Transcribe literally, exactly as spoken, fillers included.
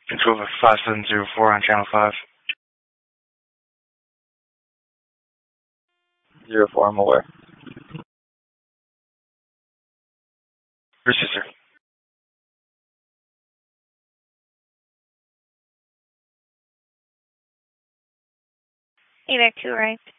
Control five seven zero four on channel five. Zero four, I'm aware. Receive, sir. Eight two, right?